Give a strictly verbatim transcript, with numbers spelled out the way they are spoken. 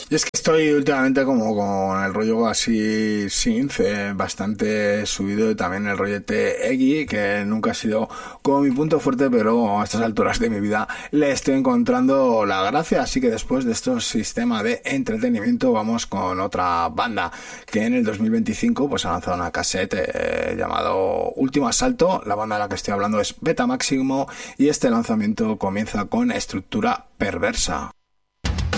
Y es que estoy últimamente como con el rollo así synth, eh, bastante subido, y también el rollete Eggy, que nunca ha sido como mi punto fuerte, pero a estas alturas de mi vida le estoy encontrando la gracia. Así que después de estos sistemas de entretenimiento vamos con otra banda que en el dos mil veinticinco pues ha lanzado una cassette eh, llamado Último Asalto. La banda de la que estoy hablando es Beta Máximo y este lanzamiento comienza con Estructura Perversa.